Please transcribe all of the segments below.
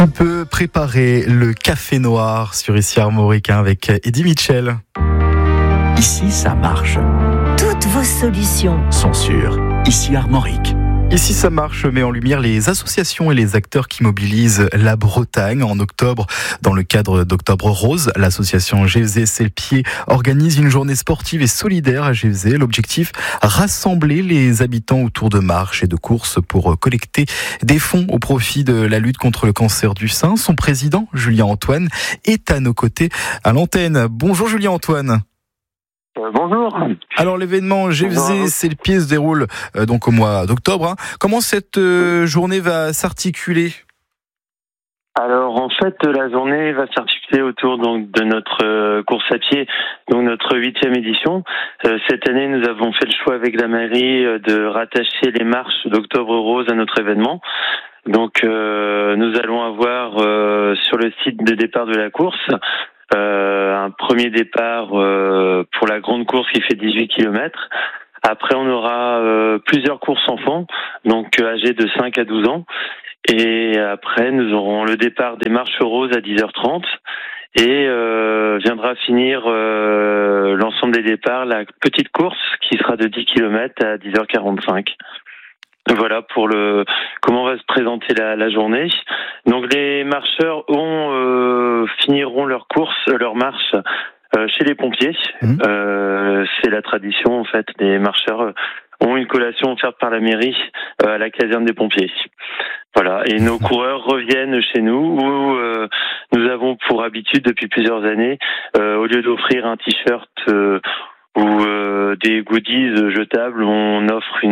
On peut préparer le café noir sur Ici Armorique avec Eddie Mitchell. Ici, ça marche. Toutes vos solutions Sont sur Ici Armorique. Ici ça marche met en lumière les associations et les acteurs qui mobilisent la Bretagne. En octobre, dans le cadre d'Octobre Rose, l'association Gévesey C'est le Pied organise une journée sportive et solidaire à Gévesey. L'objectif, rassembler les habitants autour de marches et de courses pour collecter des fonds au profit de la lutte contre le cancer du sein. Son président, Julien Antoine, est à nos côtés à l'antenne. Bonjour Julien Antoine. Bonjour. Alors l'événement Gévesey C'est le Pied se déroule donc au mois d'octobre. Comment cette journée va s'articuler ? Alors en fait la journée va s'articuler autour donc de notre course à pied, donc notre 8e édition. Cette année nous avons fait le choix avec la mairie de rattacher les marches d'Octobre Rose à notre événement. Donc nous allons avoir sur le site de départ de la course un premier départ pour la grande course qui fait 18 km. Après, on aura plusieurs courses enfants, donc âgés de 5 à 12 ans. Et après, nous aurons le départ des marches roses à 10h30. Et viendra finir l'ensemble des départs, la petite course qui sera de 10 km à 10h45. Voilà pour comment va se présenter la journée. Donc les marcheurs finiront leur marche chez les pompiers. C'est la tradition en fait. Les marcheurs ont une collation offerte par la mairie à la caserne des pompiers. Voilà. Et nos coureurs reviennent chez nous où nous avons pour habitude depuis plusieurs années, au lieu d'offrir un t-shirt ou des goodies jetables, on offre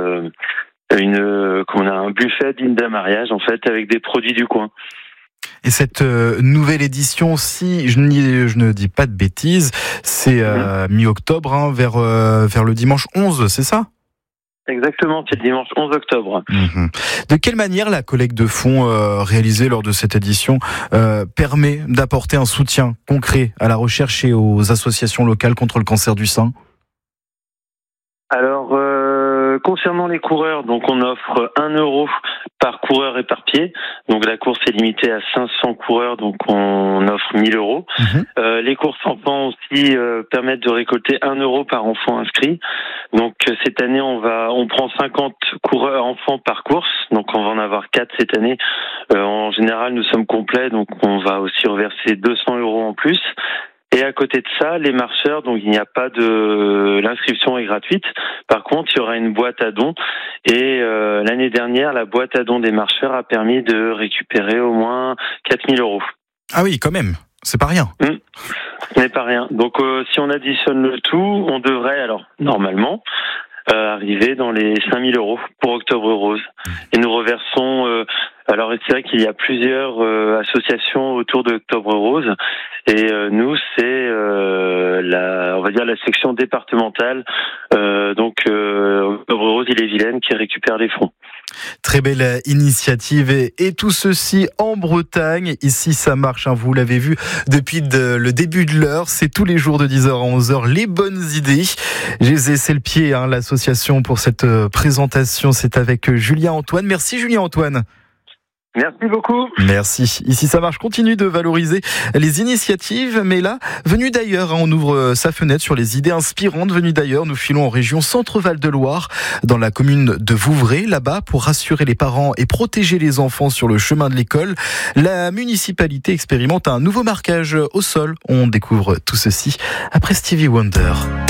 un buffet digne d'un mariage en fait avec des produits du coin. Et cette nouvelle édition, si je ne dis pas de bêtises, c'est mi-octobre, vers le dimanche 11, c'est ça ? Exactement, c'est le dimanche 11 octobre. De quelle manière la collecte de fonds réalisée lors de cette édition permet d'apporter un soutien concret à la recherche et aux associations locales contre le cancer du sein ? Alors, concernant les coureurs, donc on offre 1 euro par coureur et par pied. Donc la course est limitée à 500 coureurs, donc on offre 1 000 euros. Les courses enfants aussi permettent de récolter 1 euro par enfant inscrit. Donc cette année, on prend 50 coureurs enfants par course. Donc on va en avoir 4 cette année. En général, nous sommes complets, donc on va aussi reverser 200 euros en plus. Et à côté de ça, les marcheurs, donc il n'y a pas l'inscription est gratuite. Par contre, il y aura une boîte à dons. Et l'année dernière, la boîte à dons des marcheurs a permis de récupérer au moins 4 000 euros. Ah oui, quand même. C'est pas rien. Ce n'est pas rien. Donc si on additionne le tout, on devrait alors normalement arriver dans les 5 000 euros pour Octobre Rose. Et nous reversons. Alors c'est vrai qu'il y a plusieurs associations autour de Octobre Rose, et nous c'est on va dire la section départementale. Donc Octobre Rose, Ille-et-Vilaine qui récupère les fonds. Très belle initiative et tout ceci en Bretagne. Ici ça marche, vous l'avez vu depuis le début de l'heure, c'est tous les jours de 10h à 11h les bonnes idées. Gévesey C'est le Pied, l'association pour cette présentation, c'est avec Julien Antoine. Merci Julien Antoine. Merci beaucoup. Merci. Ici ça marche continue de valoriser les initiatives, mais là, venues d'ailleurs, on ouvre sa fenêtre sur les idées inspirantes venues d'ailleurs. Nous filons en région Centre-Val de Loire, dans la commune de Vouvray, là-bas, pour rassurer les parents et protéger les enfants sur le chemin de l'école. La municipalité expérimente un nouveau marquage au sol. On découvre tout ceci après Stevie Wonder.